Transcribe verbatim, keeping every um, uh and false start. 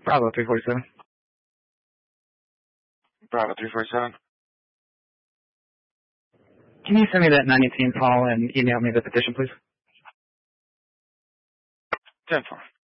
Bravo three forty-seven. Bravo three forty-seven. Can you send me that nine eighteen call and email me the petition, please? ten four.